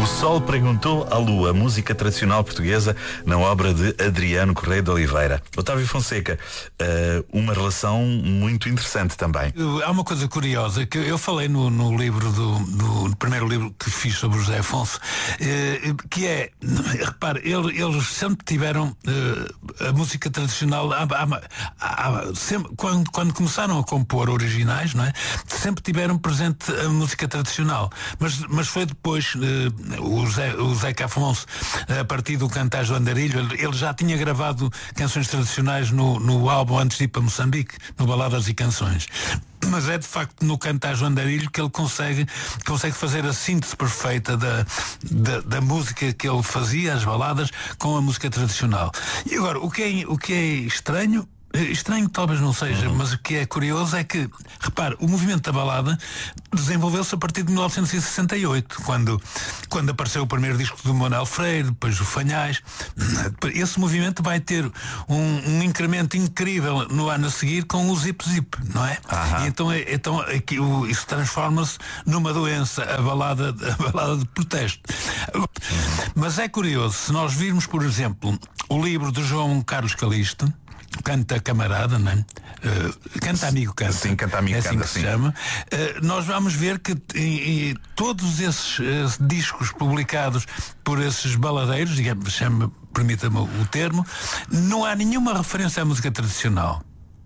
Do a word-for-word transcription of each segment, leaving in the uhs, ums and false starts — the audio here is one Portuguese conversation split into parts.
Sol perguntou à Lua, música tradicional portuguesa na obra de Adriano Correia de Oliveira. Otávio Fonseca, uh, uma relação muito interessante também. Há uma coisa curiosa que eu falei no, no livro do, do no primeiro livro que fiz sobre o José Afonso, eh, que é, repare, eles, eles sempre tiveram eh, a música tradicional, há, há, há, sempre, quando, quando começaram a compor originais, não é? Sempre tiveram presente a música tradicional, mas, mas foi depois eh, o, Zé, o Zeca Afonso, a partir do Cantares do Andarilho, ele, ele já tinha gravado canções tradicionais no, no álbum antes de ir para Moçambique, no Baladas e Canções. Mas é de facto no Cantares do Andarilho que ele consegue, consegue fazer a síntese perfeita da, da, da música que ele fazia, as baladas, com a música tradicional. E agora, o que é, o que é estranho, estranho talvez não seja, uhum. mas o que é curioso é que, repare, o movimento da balada desenvolveu-se a partir de mil novecentos e sessenta e oito, quando, quando apareceu o primeiro disco do Manuel Freire, depois o Fanhais. Esse movimento vai ter um, um incremento incrível no ano a seguir com o Zip Zip, não é? Uhum. E então, é, então aqui, o, isso transforma-se numa doença, a balada, a balada de protesto. Uhum. Mas é curioso, se nós virmos, por exemplo, o livro de João Carlos Calixto, Canta Camarada, não é? Uh, canta Amigo Canta. Sim, Canta Amigo é assim Canta, que sim. se chama. Uh, nós vamos ver que e, e, todos esses uh, discos publicados por esses baladeiros, digamos, chama, permita-me o termo, não há nenhuma referência à música tradicional.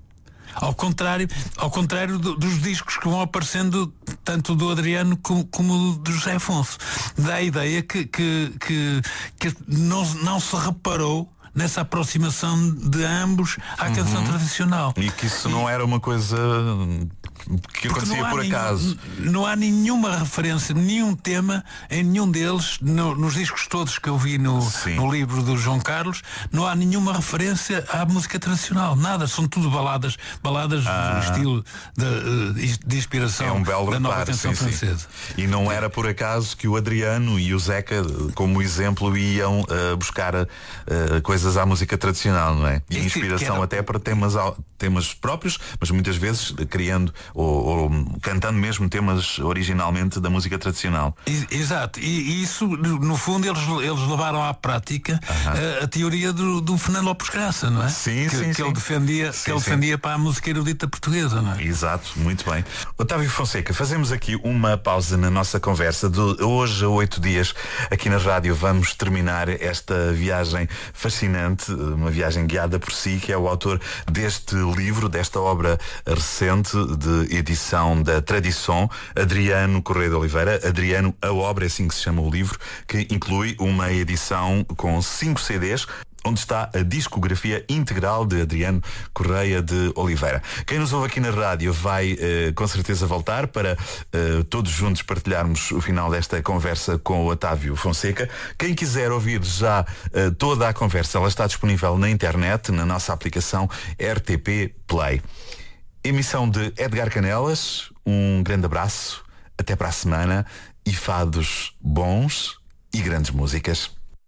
Ao contrário, ao contrário do, dos discos que vão aparecendo, tanto do Adriano como, como do José Afonso. Dá a ideia que, que, que, que não, não se reparou nessa aproximação de ambos à uhum. canção tradicional. E que isso e, não era uma coisa que acontecia por nenhum, acaso. Não há nenhuma referência, nenhum tema em nenhum deles, no, nos discos todos que eu vi no, no livro do João Carlos, não há nenhuma referência à música tradicional. Nada, são tudo baladas, baladas ah. do estilo de, de inspiração é um belo da nova reparo, canção sim, francesa. Sim. E não era por acaso que o Adriano e o Zeca, como exemplo, iam uh, buscar uh, coisas à música tradicional, não é? E que, inspiração era... até para temas, temas próprios, mas muitas vezes criando ou, ou cantando mesmo temas originalmente da música tradicional. Exato, e isso no fundo eles, eles levaram à prática uh-huh. a, a teoria do, do Fernando Lopes Graça, não é? Sim, que, sim, que sim. ele defendia, sim, que ele sim. defendia para a música erudita portuguesa, não é? Exato, muito bem. Otávio Fonseca, fazemos aqui uma pausa na nossa conversa de hoje a oito dias aqui na rádio. Vamos terminar esta viagem fascinante, uma viagem guiada por si, que é o autor deste livro, desta obra recente de edição da Tradição, Adriano Correia de Oliveira. Adriano, a obra, é assim que se chama o livro, que inclui uma edição com cinco C Ds, onde está a discografia integral de Adriano Correia de Oliveira. Quem nos ouve aqui na rádio vai uh, com certeza voltar para uh, todos juntos partilharmos o final desta conversa com o Otávio Fonseca. Quem quiser ouvir já uh, toda a conversa, ela está disponível na internet, na nossa aplicação R T P Play. Emissão de Edgar Canelas, um grande abraço, até para a semana e fados bons e grandes músicas.